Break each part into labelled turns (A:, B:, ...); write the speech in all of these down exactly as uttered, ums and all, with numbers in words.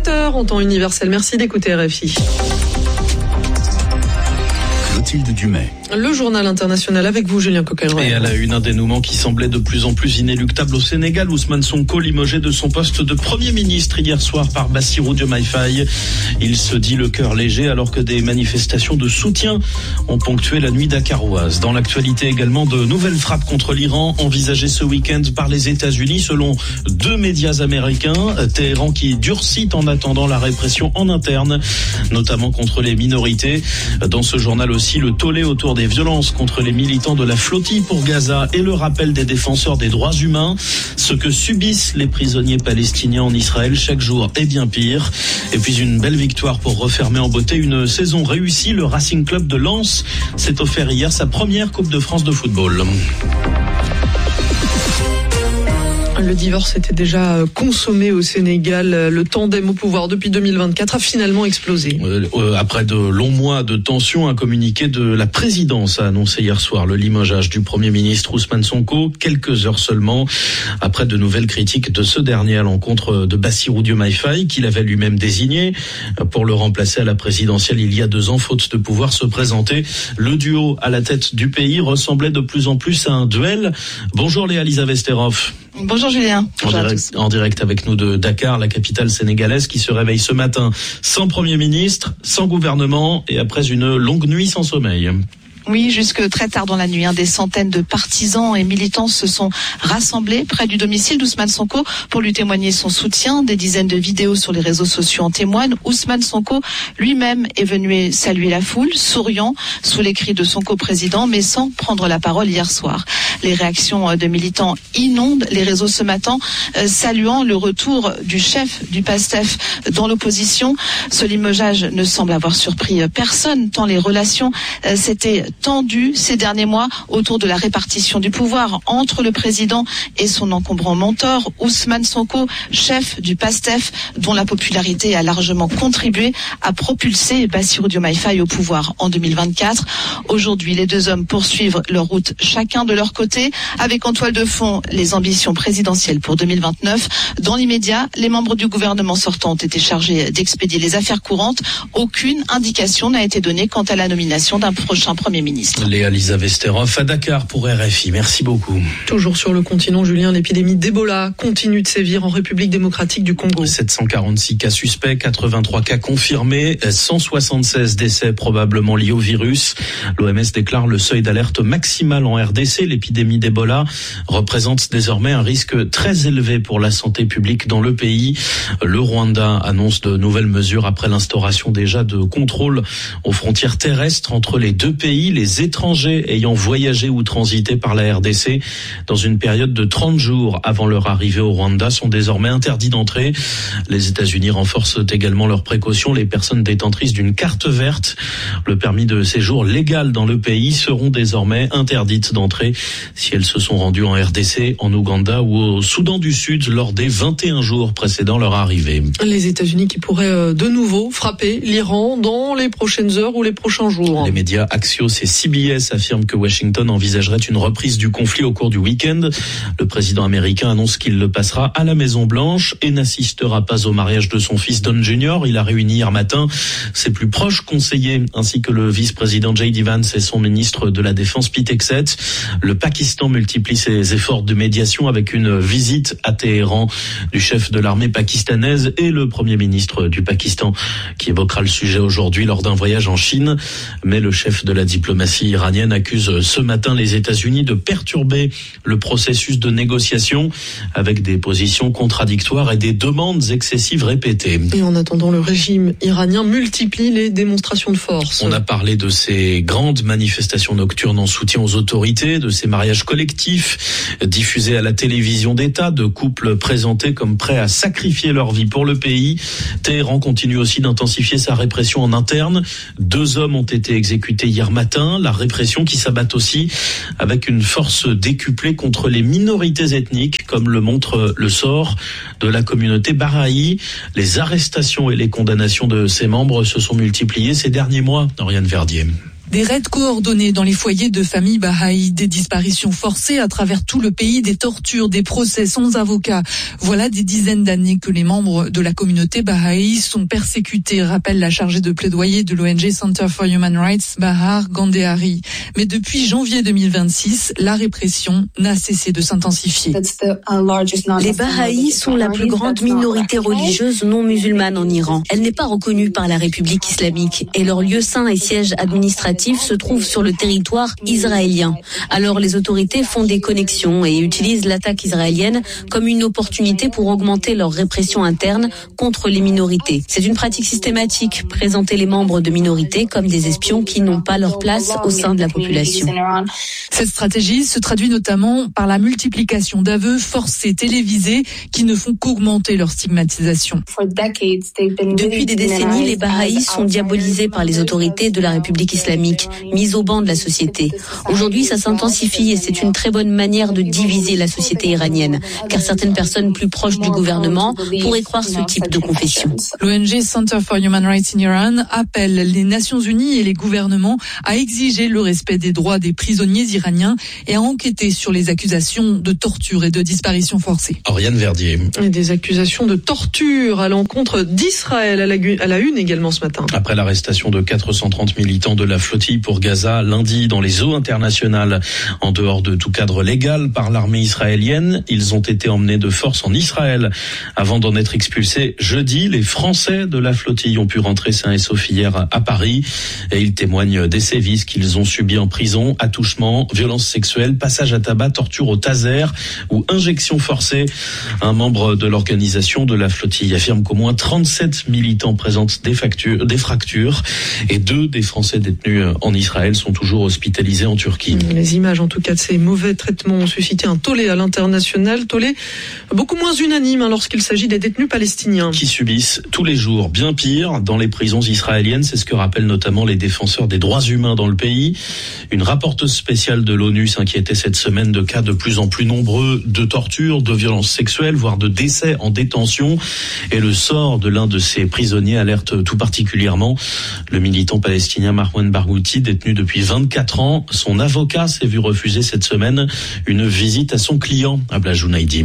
A: sept heures en temps universel. Merci d'écouter R F I.
B: Clotilde Dumais.
A: Le journal international avec vous, Julien Coquelin.
C: Et à la une, un dénouement qui semblait de plus en plus inéluctable au Sénégal. Ousmane Sonko limogé de son poste de Premier ministre hier soir par Bassirou Diomaye Faye. Il se dit le cœur léger alors que des manifestations de soutien ont ponctué la nuit dakaroise. Dans l'actualité également, de nouvelles frappes contre l'Iran envisagées ce week-end par les États-Unis selon deux médias américains. Téhéran qui durcit en attendant la répression en interne, notamment contre les minorités. Dans ce journal aussi, le tollé autour des violences contre les militants de la flottille pour Gaza et le rappel des défenseurs des droits humains. Ce que subissent les prisonniers palestiniens en Israël chaque jour est bien pire. Et puis une belle victoire pour refermer en beauté une saison réussie. Le Racing Club de Lens s'est offert hier sa première Coupe de France de football.
A: Le divorce était déjà consommé au Sénégal. Le tandem au pouvoir depuis deux mille vingt-quatre a finalement explosé.
C: Après de longs mois de tension, un communiqué de la présidence a annoncé hier soir le limogeage du Premier ministre Ousmane Sonko, quelques heures seulement après de nouvelles critiques de ce dernier à l'encontre de Bassirou Diomaye Faye, qu'il avait lui-même désigné pour le remplacer à la présidentielle il y a deux ans, faute de pouvoir se présenter. Le duo à la tête du pays ressemblait de plus en plus à un duel. Bonjour Léa Lisa Vesterov.
D: Bonjour Julien. Bonjour
C: en, direct, en direct avec nous de Dakar, la capitale sénégalaise qui se réveille ce matin sans Premier ministre, sans gouvernement et après une longue nuit sans sommeil.
D: Oui, jusque très tard dans la nuit, hein, des centaines de partisans et militants se sont rassemblés près du domicile d'Ousmane Sonko pour lui témoigner son soutien. Des dizaines de vidéos sur les réseaux sociaux en témoignent. Ousmane Sonko lui-même est venu saluer la foule, souriant sous les cris de Sonko président, mais sans prendre la parole hier soir. Les réactions de militants inondent les réseaux ce matin, euh, saluant le retour du chef du PASTEF dans l'opposition. Ce limogeage ne semble avoir surpris personne, tant les relations euh, s'étaient tendu ces derniers mois autour de la répartition du pouvoir entre le président et son encombrant mentor, Ousmane Sonko, chef du PASTEF, dont la popularité a largement contribué à propulser Bassirou Diomaye Faye au pouvoir en deux mille vingt-quatre. Aujourd'hui, les deux hommes poursuivent leur route chacun de leur côté, avec en toile de fond les ambitions présidentielles pour deux mille vingt-neuf. Dans l'immédiat, les membres du gouvernement sortant ont été chargés d'expédier les affaires courantes. Aucune indication n'a été donnée quant à la nomination d'un prochain Premier ministre.
C: Léa Lisa Vesterov à Dakar pour R F I. Merci beaucoup.
A: Toujours sur le continent, Julien, l'épidémie d'Ebola continue de sévir en République démocratique du Congo.
C: sept cent quarante-six cas suspects, quatre-vingt-trois cas confirmés, cent soixante-seize décès probablement liés au virus. L'O M S déclare le seuil d'alerte maximal en R D C. L'épidémie d'Ebola représente désormais un risque très élevé pour la santé publique dans le pays. Le Rwanda annonce de nouvelles mesures après l'instauration déjà de contrôles aux frontières terrestres entre les deux pays. Les étrangers ayant voyagé ou transité par la R D C dans une période de trente jours avant leur arrivée au Rwanda sont désormais interdits d'entrer. Les États-Unis renforcent également leurs précautions. Les personnes détentrices d'une carte verte, le permis de séjour légal dans le pays, seront désormais interdites d'entrer si elles se sont rendues en R D C, en Ouganda ou au Soudan du Sud lors des vingt et un jours précédant leur arrivée.
A: Les États-Unis qui pourraient de nouveau frapper l'Iran dans les prochaines heures ou les prochains jours.
C: Les médias Axios et C B S affirment que Washington envisagerait une reprise du conflit au cours du week-end. Le président américain annonce qu'il le passera à la Maison-Blanche et n'assistera pas au mariage de son fils Don Junior Il a réuni hier matin ses plus proches conseillers ainsi que le vice-président J D Vance et son ministre de la Défense Pete Hegseth. Le Pakistan multiplie ses efforts de médiation avec une visite à Téhéran du chef de l'armée pakistanaise et le premier ministre du Pakistan qui évoquera le sujet aujourd'hui lors d'un voyage en Chine. Mais le chef de la diplomatie iranienne accuse ce matin les États-Unis de perturber le processus de négociation avec des positions contradictoires et des demandes excessives répétées.
A: Et en attendant, le régime iranien multiplie les démonstrations de force.
C: On a parlé de ces grandes manifestations nocturnes en soutien aux autorités, de ces mariages collectifs diffusés à la télévision d'État, de couples présentés comme prêts à sacrifier leur vie pour le pays. Téhéran continue aussi d'intensifier sa répression en interne. Deux hommes ont été exécutés hier matin. La répression qui s'abat aussi avec une force décuplée contre les minorités ethniques, comme le montre le sort de la communauté Baha'i. Les arrestations et les condamnations de ses membres se sont multipliées ces derniers mois. Oriane Verdier.
E: Des raids coordonnés dans les foyers de familles bahaïs, des disparitions forcées à travers tout le pays, des tortures, des procès sans avocat. Voilà des dizaines d'années que les membres de la communauté bahaï sont persécutés, rappelle la chargée de plaidoyer de l'O N G Center for Human Rights, Bahar Gandehari. Mais depuis janvier deux mille vingt-six, la répression n'a cessé de s'intensifier.
F: Les bahaïs sont la plus grande minorité religieuse non musulmane en Iran. Elle n'est pas reconnue par la République islamique et leur lieu saint et siège administratif se trouve sur le territoire israélien. Alors les autorités font des connexions et utilisent l'attaque israélienne comme une opportunité pour augmenter leur répression interne contre les minorités. C'est une pratique systématique, présenter les membres de minorités comme des espions qui n'ont pas leur place au sein de la population.
E: Cette stratégie se traduit notamment par la multiplication d'aveux forcés télévisés qui ne font qu'augmenter leur stigmatisation.
F: Depuis des décennies, les bahaïs sont diabolisés par les autorités de la République islamique, mis au banc de la société. Aujourd'hui, ça s'intensifie et c'est une très bonne manière de diviser la société iranienne, car certaines personnes plus proches du gouvernement pourraient croire ce type de confession.
E: L'O N G Center for Human Rights in Iran appelle les Nations Unies et les gouvernements à exiger le respect des droits des prisonniers iraniens et à enquêter sur les accusations de torture et de disparition forcée.
C: Oriane Verdier.
A: Et des accusations de torture à l'encontre d'Israël à la, à la une également ce matin.
C: Après l'arrestation de quatre cent trente militants de la flottille pour Gaza lundi dans les eaux internationales, en dehors de tout cadre légal par l'armée israélienne, ils ont été emmenés de force en Israël avant d'en être expulsés jeudi. Les Français de la flottille ont pu rentrer sains et saufs hier à Paris et ils témoignent des sévices qu'ils ont subis en prison, attouchements, violences sexuelles, passage à tabac, torture au taser ou injection forcée. Un membre de l'organisation de la flottille affirme qu'au moins trente-sept militants présentent des, factures, des fractures et deux des Français détenus en Israël sont toujours hospitalisés en Turquie.
A: Les images en tout cas de ces mauvais traitements ont suscité un tollé à l'international, tollé beaucoup moins unanime hein, lorsqu'il s'agit des détenus palestiniens.
C: Qui subissent tous les jours bien pire dans les prisons israéliennes, c'est ce que rappellent notamment les défenseurs des droits humains dans le pays. Une rapporteuse spéciale de l'ONU s'inquiétait cette semaine de cas de plus en plus nombreux de torture, de violences sexuelles, voire de décès en détention. Et le sort de l'un de ces prisonniers alerte tout particulièrement. Le militant palestinien Marwan Barghouti, détenu depuis vingt-quatre ans, son avocat s'est vu refuser cette semaine une visite à son client, Abla Jounaidi.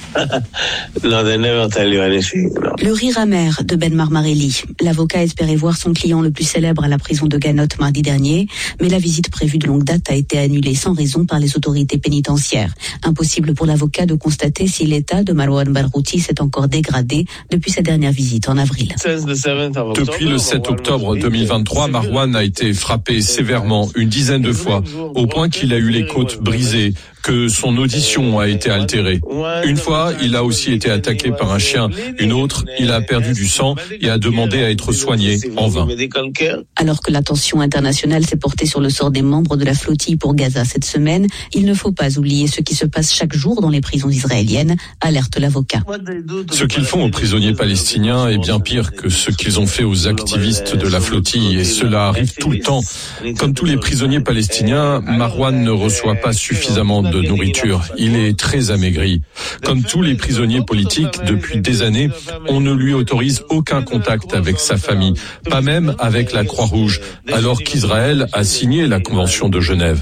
F: Le rire amer de Ben Marmarelli. L'avocat espérait voir son client le plus célèbre à la prison de Ganoth mardi dernier, mais la visite prévue de longue date a été annulée sans raison par les autorités pénitentiaires. Impossible pour l'avocat de constater si l'état de Marwan Barghouti s'est encore dégradé depuis sa dernière visite en avril.
G: Depuis le sept octobre deux mille vingt-trois, Marwan a été frappé sévèrement une dizaine de fois, au point qu'il a eu les côtes brisées, que son audition a été altérée. Une fois, il a aussi été attaqué par un chien. Une autre, il a perdu du sang et a demandé à être soigné en vain.
F: Alors que l'attention internationale s'est portée sur le sort des membres de la flottille pour Gaza cette semaine, il ne faut pas oublier ce qui se passe chaque jour dans les prisons israéliennes, alerte l'avocat.
G: Ce qu'ils font aux prisonniers palestiniens est bien pire que ce qu'ils ont fait aux activistes de la flottille et cela arrive tout le temps. Comme tous les prisonniers palestiniens, Marwan ne reçoit pas suffisamment de nourriture. Il est très amaigri. Comme tous les prisonniers politiques, depuis des années, on ne lui autorise aucun contact avec sa famille, pas même avec la Croix-Rouge, alors qu'Israël a signé la Convention de Genève.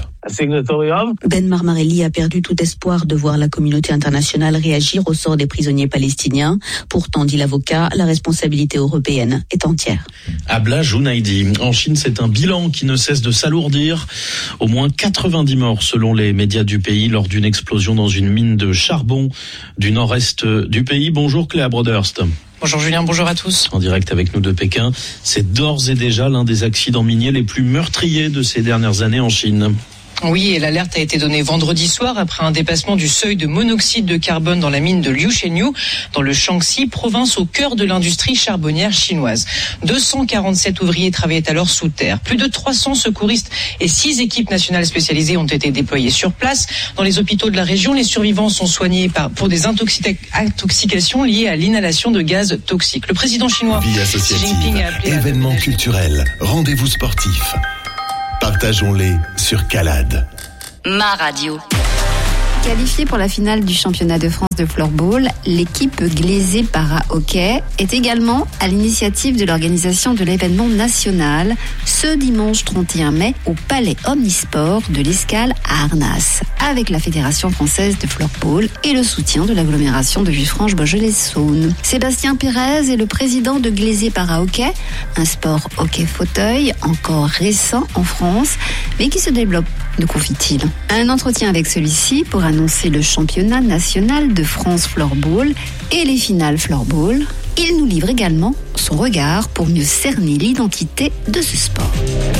F: Ben Marmarelli a perdu tout espoir de voir la communauté internationale réagir au sort des prisonniers palestiniens. Pourtant, dit l'avocat, la responsabilité européenne est entière.
C: Abla Jounaidi. En Chine, c'est un bilan qui ne cesse de s'alourdir. Au moins quatre-vingt-dix morts selon les médias du pays lors d'une explosion dans une mine de charbon du nord-est du pays. Bonjour Cléa Broderst.
H: Bonjour Julien, bonjour à tous.
C: En direct avec nous de Pékin, c'est d'ores et déjà l'un des accidents miniers les plus meurtriers de ces dernières années en Chine.
H: Oui, et l'alerte a été donnée vendredi soir après un dépassement du seuil de monoxyde de carbone dans la mine de Liushengyu, dans le Shaanxi, province au cœur de l'industrie charbonnière chinoise. deux cent quarante-sept ouvriers travaillaient alors sous terre. Plus de trois cents secouristes et six équipes nationales spécialisées ont été déployées sur place. Dans les hôpitaux de la région, les survivants sont soignés par, pour des intoxica- intoxications liées à l'inhalation de gaz toxiques. Le président chinois
B: Vie
H: Xi Jinping a appelé
B: événements culturels, rendez-vous sportifs. Partageons-les sur Calade.
I: Ma radio. Qualifiée pour la finale du championnat de France de floorball, l'équipe Glaisé Para-Hockey est également à l'initiative de l'organisation de l'événement national ce dimanche trente et un mai au Palais Omnisport de l'Escale à Arnas, avec la Fédération française de floorball et le soutien de l'agglomération de Villefranche-Beaujolais-Saône. Sébastien Pérez est le président de Glaisé Para-Hockey, un sport hockey-fauteuil encore récent en France, mais qui se développe, nous confie-t-il. Un entretien avec celui-ci pour annoncer le championnat national de France floorball et les finales floorball. Il nous livre également son regard pour mieux cerner l'identité de ce sport.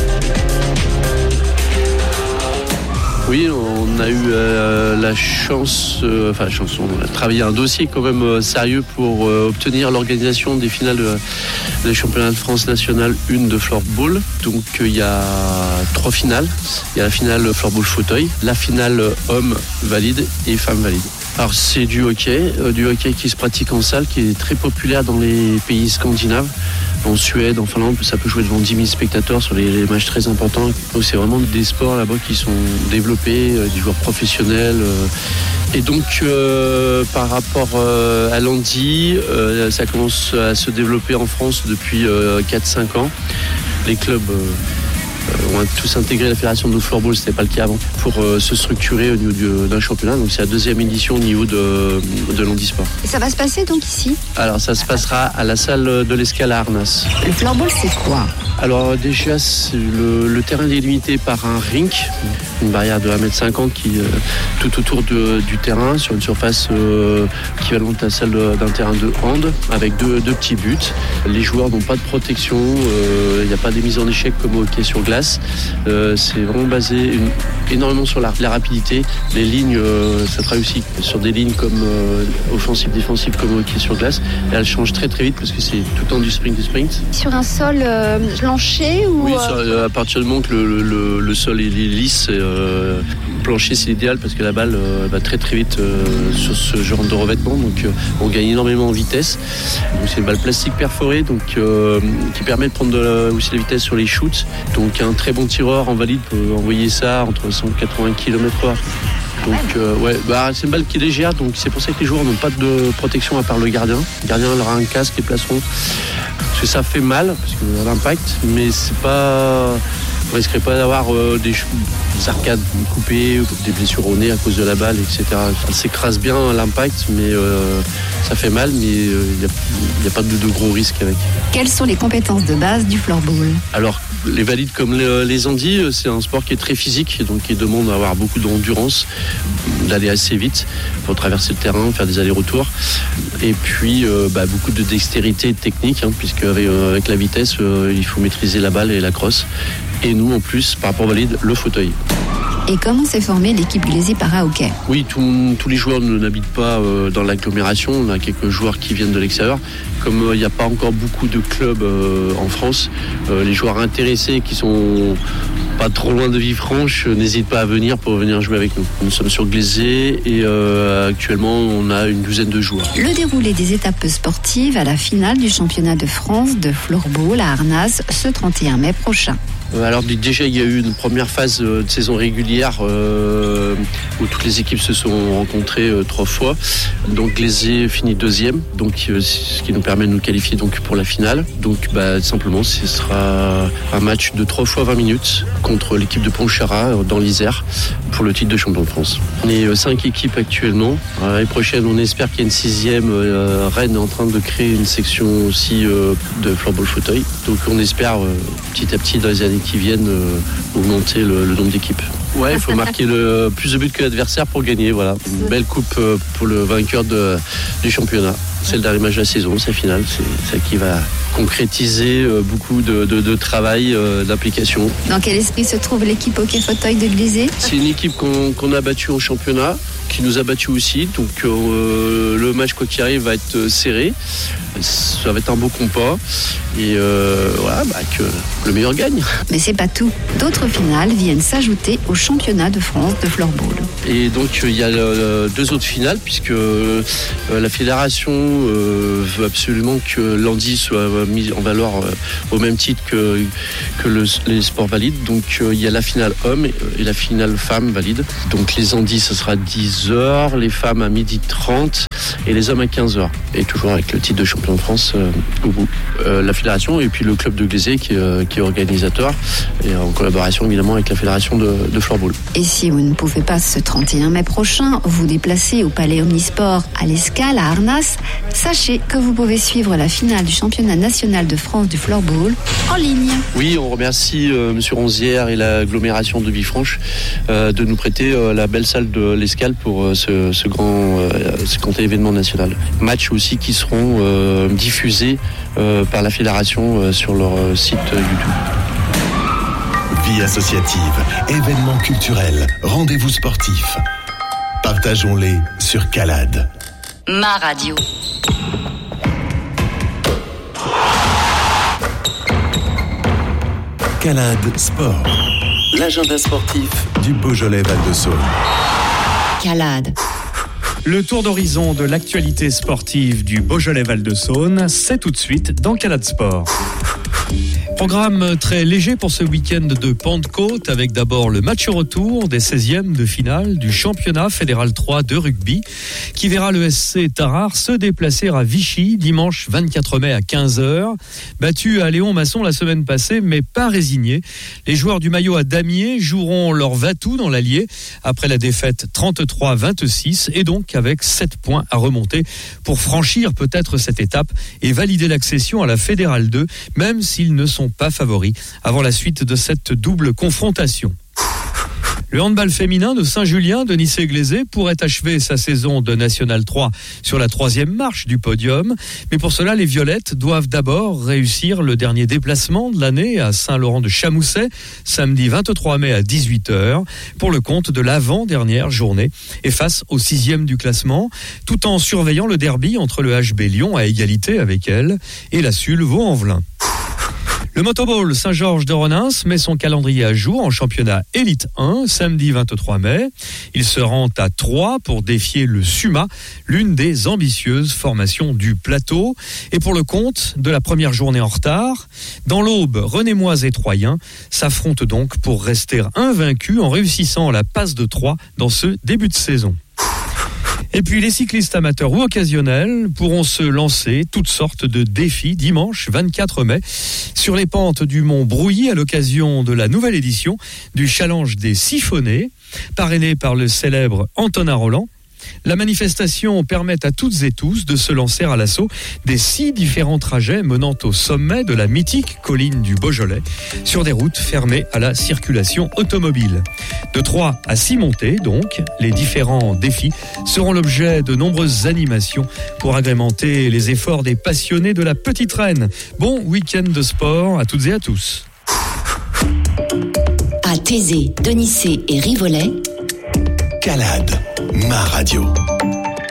J: Oui, on a eu euh, la chance, euh, enfin chance, on a travaillé un dossier quand même euh, sérieux pour euh, obtenir l'organisation des finales de, des championnats de France national un de floorball. Donc il euh, y a trois finales. Il y a la finale floorball fauteuil, la finale homme valide et femme valide. Alors c'est du hockey, euh, du hockey qui se pratique en salle, qui est très populaire dans les pays scandinaves. En Suède, en Finlande, ça peut jouer devant dix mille spectateurs sur les, les matchs très importants. Donc c'est vraiment des sports là-bas qui sont développés, euh, des joueurs professionnels. Euh. Et donc euh, par rapport euh, à l'handi, euh, ça commence à se développer en France depuis euh, quatre cinq ans. Les clubs euh, ont tous intégré la fédération de floorball, c'était pas le cas avant, pour euh, se structurer au niveau du, d'un championnat. Donc c'est la deuxième édition au niveau de, de l'handisport.
I: Et ça va se passer donc ici ?
J: Alors ça se passera à la salle de l'Escale à Arnas.
I: Le floorball, c'est quoi ?
J: Alors déjà, c'est le, le terrain est délimité par un rink, une barrière de un mètre cinquante qui euh, tout autour de, du terrain, sur une surface euh, équivalente à celle de, d'un terrain de hand, avec deux, deux petits buts. Les joueurs n'ont pas de protection, il euh, n'y a pas des mises en échec comme au hockey sur glace. Euh, c'est vraiment basé une, énormément sur la, la rapidité. Les lignes, euh, ça travaille aussi sur des lignes comme euh, offensive, défensive, comme au hockey sur glace. Et elles changent très très vite parce que c'est tout le temps du sprint, du sprint.
I: Sur un sol euh, plancher ou
J: Oui, ça, euh, à partir du moment que le, le, le sol est lisse, euh, plancher c'est l'idéal parce que la balle euh, va très très vite euh, sur ce genre de revêtement, donc euh, on gagne énormément en vitesse. Donc, c'est une balle plastique perforée donc, euh, qui permet de prendre de la, aussi la vitesse sur les shoots. Donc un très bon tireur en valide peut envoyer ça entre cent quatre-vingts kilomètres heure. Donc euh, ouais, bah, c'est une balle qui est légère, donc c'est pour ça que les joueurs n'ont pas de protection à part le gardien. Le gardien aura un casque et placeront. Parce que ça fait mal, parce que l'impact, mais c'est pas. On risquerait pas d'avoir euh, des, des arcades coupées, des blessures au nez à cause de la balle, et cetera. Elle s'écrase bien à l'impact, mais euh, ça fait mal, mais il euh, n'y a, a pas de, de gros risques avec.
I: Quelles sont les compétences de base du floorball ?
J: Alors, les valides comme les, les handis, c'est un sport qui est très physique, donc qui demande d'avoir beaucoup d'endurance, d'aller assez vite pour traverser le terrain, faire des allers-retours. Et puis, euh, bah, beaucoup de dextérité et de technique, hein, puisque avec, euh, avec la vitesse, euh, il faut maîtriser la balle et la crosse. Et nous, en plus, par rapport aux valides, le fauteuil.
I: Et comment s'est formée l'équipe Glaisé Para-Hockey ?
J: Oui, tout, tous les joueurs ne n'habitent pas euh, dans l'agglomération. On a quelques joueurs qui viennent de l'extérieur. Comme il euh, n'y a pas encore beaucoup de clubs euh, en France, euh, les joueurs intéressés qui sont pas trop loin de Villefranche euh, n'hésitent pas à venir pour venir jouer avec nous. Nous sommes sur Glaisé et euh, actuellement on a une douzaine de joueurs.
I: Le déroulé des étapes sportives à la finale du championnat de France de floorball à Arnas ce trente et un mai prochain.
J: Alors déjà il y a eu une première phase de saison régulière euh, où toutes les équipes se sont rencontrées euh, trois fois. Donc Glaisé finit deuxième, donc euh, ce qui nous permet de nous qualifier donc pour la finale. Donc bah, simplement ce sera un match de trois fois vingt minutes contre l'équipe de Pontcharrat euh, dans l'Isère pour le titre de champion de France. On est euh, cinq équipes actuellement. L'année prochaine on espère qu'il y a une sixième. Euh, Rennes est en train de créer une section aussi euh, de floorball fauteuil. Donc on espère euh, petit à petit dans les années qui viennent euh, augmenter le, le nombre d'équipes. Ouais, il faut marquer le plus de buts que l'adversaire pour gagner. Voilà, une belle coupe euh, pour le vainqueur de, du championnat. C'est le dernier match de la saison, c'est la finale. C'est ça qui va concrétiser euh, beaucoup de, de, de travail, euh, d'implication.
I: Dans quel esprit se trouve l'équipe hockey fauteuil de Glaisé ?
J: C'est une équipe qu'on, qu'on a battue au championnat, qui nous a battus aussi. Donc euh, le match, quoi qu'il arrive, va être serré. Ça va être un beau combat. Et euh, voilà, bah, que le meilleur gagne.
I: Mais c'est pas tout. D'autres finales viennent s'ajouter au championnat de France de floorball.
J: Et donc il y a euh, deux autres finales puisque euh, la fédération euh, veut absolument que l'handi soit mis en valeur euh, au même titre que, que le, les sports valides. Donc euh, il y a la finale homme et, et la finale femme valide. Donc les handis ce sera à dix heures, les femmes à midi trente et les hommes à quinze heures. Et toujours avec le titre de champion de France euh, au bout. Euh, la fédération et puis le club de Glazé qui, euh, qui est organisateur et en collaboration évidemment avec la fédération de, de floorball.
I: Et si vous ne pouvez pas ce trente et un mai prochain vous déplacer au Palais Omnisport à l'Escale à Arnas, sachez que vous pouvez suivre la finale du championnat national de France du floorball en ligne.
J: Oui, on remercie euh, Monsieur Ronzière et l'agglomération de Villefranche euh, de nous prêter euh, la belle salle de l'Escale pour euh, ce, ce grand euh, ce grand événement national. Matchs aussi qui seront euh, diffusés euh, par la fédération euh, sur leur euh, site euh, YouTube.
B: Vie associative, événements culturels, rendez-vous sportifs. Partageons-les sur Calade.
K: Ma radio.
B: Calade Sport. L'agenda sportif du Beaujolais Val-de-Saône.
I: Calade.
L: Le tour d'horizon de l'actualité sportive du Beaujolais Val-de-Saône, c'est tout de suite dans Calade Sport. Programme très léger pour ce week-end de Pentecôte avec d'abord le match retour des seizièmes de finale du championnat fédéral trois de rugby qui verra le S C Tarare se déplacer à Vichy dimanche vingt-quatre mai à quinze heures. Battu à Léon-Masson la semaine passée mais pas résigné, les joueurs du maillot à damier joueront leur va-tout dans l'Allier après la défaite trente-trois à vingt-six et donc avec sept points à remonter pour franchir peut-être cette étape et valider l'accession à la fédérale deux même s'ils ne sont pas favoris avant la suite de cette double confrontation. Le handball féminin de Saint-Julien de Nicey-Glazé pourrait achever sa saison de National trois sur la troisième marche du podium. Mais pour cela, les Violettes doivent d'abord réussir le dernier déplacement de l'année à Saint-Laurent-de-Chamousset, samedi vingt-trois mai à dix-huit heures, pour le compte de l'avant-dernière journée et face au sixième du classement, tout en surveillant le derby entre le H B Lyon à égalité avec elle et la Sul Vaux-en-Velin. Le Motoball Saint-Georges de Renins met son calendrier à jour en championnat Élite un, samedi vingt-trois mai. Il se rend à Troyes pour défier le Suma, l'une des ambitieuses formations du plateau. Et pour le compte de la première journée en retard, dans l'Aube, Renémoise et Troyens s'affrontent donc pour rester invaincus en réussissant la passe de Troyes dans ce début de saison. Et puis les cyclistes amateurs ou occasionnels pourront se lancer toutes sortes de défis dimanche vingt-quatre mai sur les pentes du Mont Brouilly à l'occasion de la nouvelle édition du Challenge des Siphonnés, parrainé par le célèbre Antonin Roland. La manifestation permet à toutes et tous de se lancer à l'assaut des six différents trajets menant au sommet de la mythique colline du Beaujolais sur des routes fermées à la circulation automobile. De trois à six montées, donc, les différents défis seront l'objet de nombreuses animations pour agrémenter les efforts des passionnés de la petite reine. Bon week-end de sport à toutes et à tous.
K: À Thésée, Denissé et Rivoli,
B: Calade, ma radio.